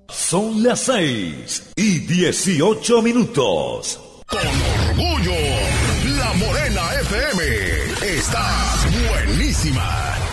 Son las 6:18. Con orgullo, La Morena FM está buenísima.